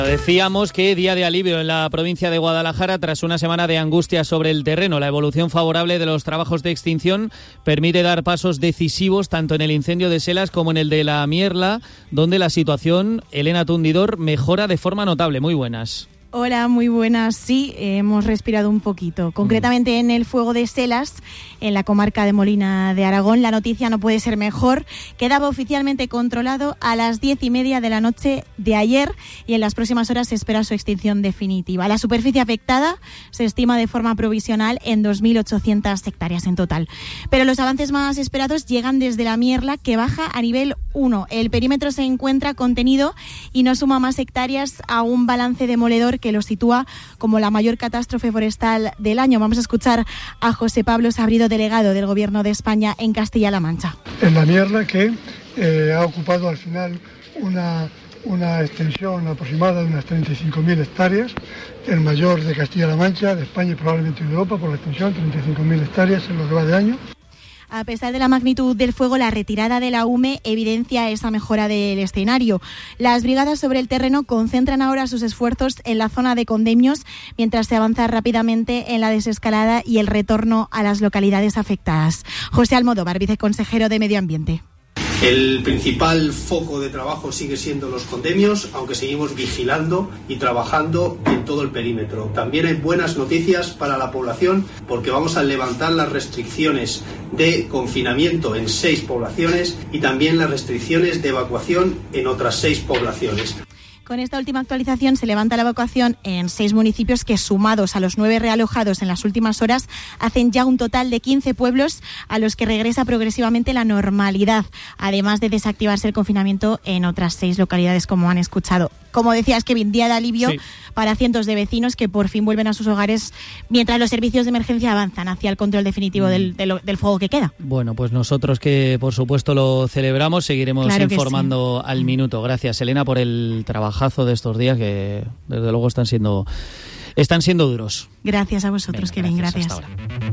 Decíamos que día de alivio en la provincia de Guadalajara tras una semana de angustia sobre el terreno. La evolución favorable de los trabajos de extinción permite dar pasos decisivos tanto en el incendio de Selas como en el de la Mierla, donde la situación, Elena Tundidor, mejora de forma notable. Muy buenas. Hola, muy buenas. Sí, hemos respirado un poquito. Concretamente en el fuego de Selas, en la comarca de Molina de Aragón, la noticia no puede ser mejor. Quedaba oficialmente controlado a las 10:30 de la noche de ayer y en las próximas horas se espera su extinción definitiva. La superficie afectada se estima de forma provisional en 2.800 hectáreas en total. Pero los avances más esperados llegan desde la Mierla, que baja a nivel 1. El perímetro se encuentra contenido y no suma más hectáreas a un balance demoledor que lo sitúa como la mayor catástrofe forestal del año. Vamos a escuchar a José Pablo Sabrido, delegado del Gobierno de España en Castilla-La Mancha. En la Mierla, que ha ocupado al final una extensión aproximada de unas 35.000 hectáreas, el mayor de Castilla-La Mancha, de España y probablemente de Europa por la extensión, 35.000 hectáreas en lo que va de año. A pesar de la magnitud del fuego, la retirada de la UME evidencia esa mejora del escenario. Las brigadas sobre el terreno concentran ahora sus esfuerzos en la zona de Condemios, mientras se avanza rápidamente en la desescalada y el retorno a las localidades afectadas. José Almodóvar, viceconsejero de Medio Ambiente. El principal foco de trabajo sigue siendo los condemios, aunque seguimos vigilando y trabajando en todo el perímetro. También hay buenas noticias para la población porque vamos a levantar las restricciones de confinamiento en 6 poblaciones y también las restricciones de evacuación en otras 6 poblaciones. Con esta última actualización se levanta la evacuación en 6 municipios que, sumados a los 9 realojados en las últimas horas, hacen ya un total de 15 pueblos a los que regresa progresivamente la normalidad, además de desactivarse el confinamiento en otras 6 localidades, como han escuchado. Como decías, Kevin, día de alivio para cientos de vecinos que por fin vuelven a sus hogares mientras los servicios de emergencia avanzan hacia el control definitivo del fuego que queda. Bueno, pues nosotros que por supuesto lo celebramos, seguiremos informando al minuto. Gracias, Elena, por el trabajazo de estos días que desde luego están siendo duros. Gracias a vosotros, Kevin. Gracias. Hasta ahora.